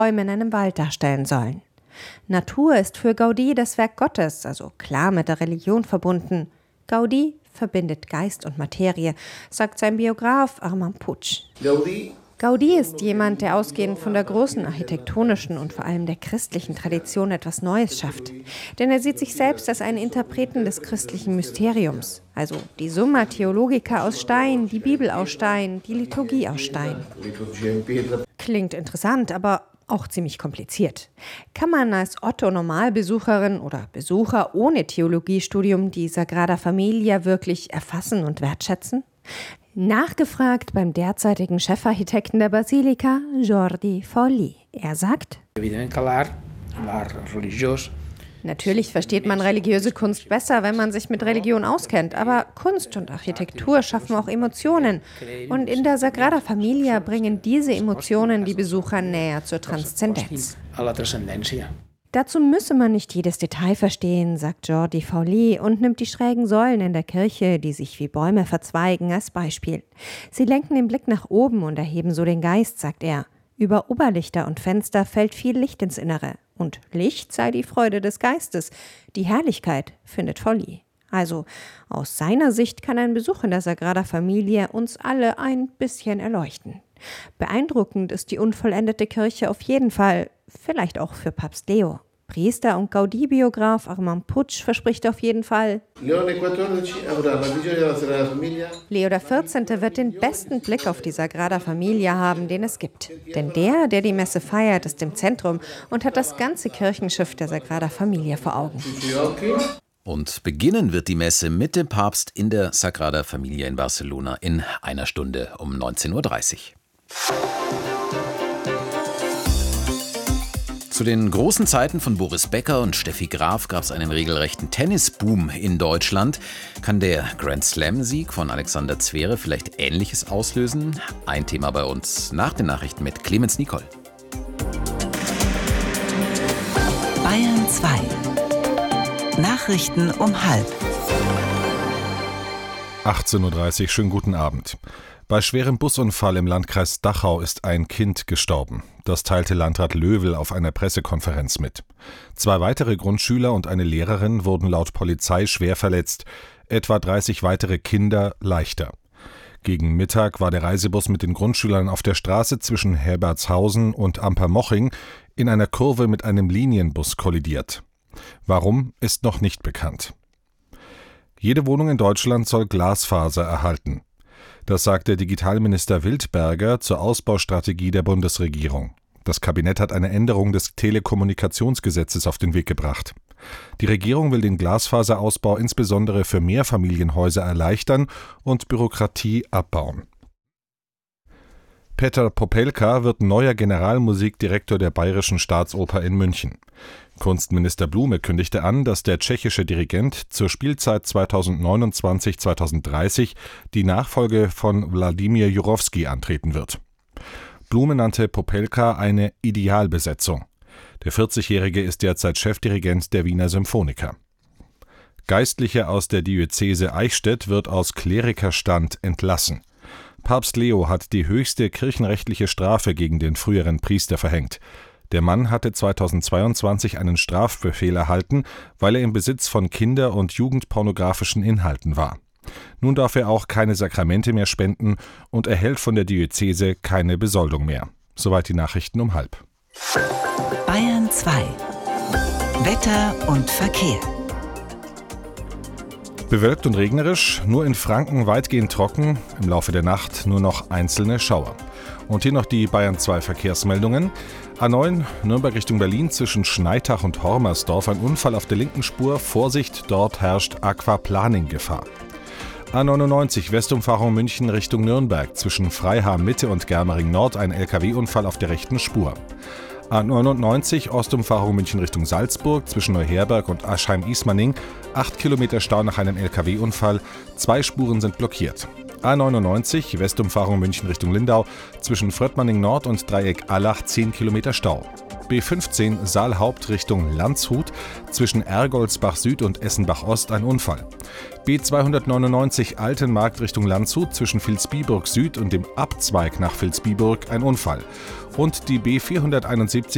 Bäume in einem Wald darstellen sollen. Natur ist für Gaudí das Werk Gottes, also klar mit der Religion verbunden. Gaudí verbindet Geist und Materie, sagt sein Biograf Armand Puig. Gaudí ist jemand, der ausgehend von der großen architektonischen und vor allem der christlichen Tradition etwas Neues schafft. Denn er sieht sich selbst als einen Interpreten des christlichen Mysteriums. Also die Summa Theologica aus Stein, die Bibel aus Stein, die Liturgie aus Stein. Klingt interessant, aber auch ziemlich kompliziert. Kann man als Otto-Normalbesucherin oder Besucher ohne Theologiestudium die Sagrada Familia wirklich erfassen und wertschätzen? Nachgefragt beim derzeitigen Chefarchitekten der Basilika, Jordi Faullí. Er sagt: Natürlich versteht man religiöse Kunst besser, wenn man sich mit Religion auskennt, aber Kunst und Architektur schaffen auch Emotionen. Und in der Sagrada Familia bringen diese Emotionen die Besucher näher zur Transzendenz. Dazu müsse man nicht jedes Detail verstehen, sagt Jordi Faullí und nimmt die schrägen Säulen in der Kirche, die sich wie Bäume verzweigen, als Beispiel. Sie lenken den Blick nach oben und erheben so den Geist, sagt er. Über Oberlichter und Fenster fällt viel Licht ins Innere. Und Licht sei die Freude des Geistes. Die Herrlichkeit, findet Faullí. Also aus seiner Sicht kann ein Besuch in der Sagrada Familia uns alle ein bisschen erleuchten. Beeindruckend ist die unvollendete Kirche auf jeden Fall, vielleicht auch für Papst Leo. Priester und Gaudí-Biograf Armand Puig verspricht auf jeden Fall: Leo XIV. Wird den besten Blick auf die Sagrada Familia haben, den es gibt. Denn der die Messe feiert, ist im Zentrum und hat das ganze Kirchenschiff der Sagrada Familia vor Augen. Und beginnen wird die Messe mit dem Papst in der Sagrada Familia in Barcelona in einer Stunde um 19:30 Uhr. Zu den großen Zeiten von Boris Becker und Steffi Graf gab es einen regelrechten Tennisboom in Deutschland. Kann der Grand-Slam-Sieg von Alexander Zverev vielleicht Ähnliches auslösen? Ein Thema bei uns nach den Nachrichten mit Clemens Nicol. Bayern 2. Nachrichten um 12:30. 18:30 Uhr, schönen guten Abend. Bei schwerem Busunfall im Landkreis Dachau ist ein Kind gestorben. Das teilte Landrat Löwel auf einer Pressekonferenz mit. 2 weitere Grundschüler und eine Lehrerin wurden laut Polizei schwer verletzt, etwa 30 weitere Kinder leichter. Gegen Mittag war der Reisebus mit den Grundschülern auf der Straße zwischen Herbertshausen und Ampermoching in einer Kurve mit einem Linienbus kollidiert. Warum, ist noch nicht bekannt. Jede Wohnung in Deutschland soll Glasfaser erhalten. Das sagte Digitalminister Wildberger zur Ausbaustrategie der Bundesregierung. Das Kabinett hat eine Änderung des Telekommunikationsgesetzes auf den Weg gebracht. Die Regierung will den Glasfaserausbau insbesondere für Mehrfamilienhäuser erleichtern und Bürokratie abbauen. Petr Popelka wird neuer Generalmusikdirektor der Bayerischen Staatsoper in München. Kunstminister Blume kündigte an, dass der tschechische Dirigent zur Spielzeit 2029-2030 die Nachfolge von Wladimir Jurowski antreten wird. Blume nannte Popelka eine Idealbesetzung. Der 40-Jährige ist derzeit Chefdirigent der Wiener Symphoniker. Geistlicher aus der Diözese Eichstätt wird aus Klerikerstand entlassen. Papst Leo hat die höchste kirchenrechtliche Strafe gegen den früheren Priester verhängt. Der Mann hatte 2022 einen Strafbefehl erhalten, weil er im Besitz von kinder- und jugendpornografischen Inhalten war. Nun darf er auch keine Sakramente mehr spenden und erhält von der Diözese keine Besoldung mehr. Soweit die Nachrichten um 12:30. Bayern 2. Wetter und Verkehr. Bewölkt und regnerisch, nur in Franken weitgehend trocken, im Laufe der Nacht nur noch einzelne Schauer. Und hier noch die Bayern 2 Verkehrsmeldungen. A9 Nürnberg Richtung Berlin zwischen Schneitach und Hormersdorf ein Unfall auf der linken Spur. Vorsicht, dort herrscht Aquaplaning-Gefahr. A99 Westumfahrung München Richtung Nürnberg zwischen Freiham Mitte und Germering Nord ein LKW-Unfall auf der rechten Spur. A99 Ostumfahrung München Richtung Salzburg zwischen Neuherberg und Aschheim-Ismaning 8 Kilometer Stau nach einem LKW-Unfall, 2 Spuren sind blockiert. A99 Westumfahrung München Richtung Lindau zwischen Fröttmanning Nord und Dreieck Allach 10 Kilometer Stau. B15 Saalhaupt Richtung Landshut zwischen Ergoldsbach Süd und Essenbach Ost ein Unfall. B299 Altenmarkt Richtung Landshut zwischen Vilsbiburg Süd und dem Abzweig nach Vilsbiburg ein Unfall. Und die B471